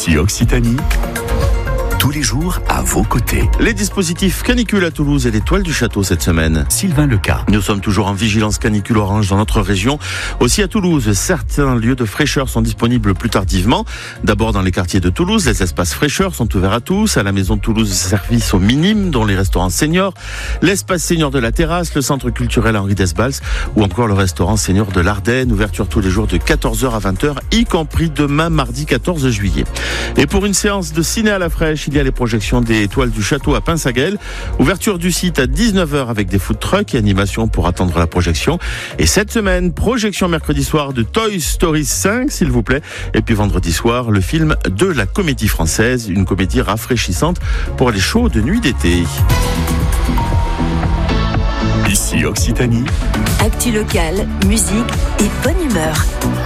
Ici Occitanie, tous les jours à vos côtés. Les dispositifs canicule à Toulouse et l'étoile du château cette semaine. Sylvain Leca. Nous sommes toujours en vigilance canicule orange dans notre région. Aussi à Toulouse, certains lieux de fraîcheur sont disponibles plus tardivement. D'abord dans les quartiers de Toulouse, les espaces fraîcheur sont ouverts à tous. À la maison de Toulouse, service aux minimes, dont les restaurants seniors, l'espace senior de la terrasse, le centre culturel Henri Desbals ou encore le restaurant senior de l'Ardenne. Ouverture tous les jours de 14h à 20h, y compris demain mardi 14 juillet. Et pour une séance de ciné à la fraîche, il y a les projections des étoiles du château à Pinsaguel. Ouverture du site à 19h avec des food trucks et animation pour attendre la projection. Et cette semaine, projection mercredi soir de Toy Story 5, s'il vous plaît. Et puis vendredi soir, le film de la Comédie Française, une comédie rafraîchissante pour les chaudes nuits d'été. Ici Occitanie. Actu locale, musique et bonne humeur.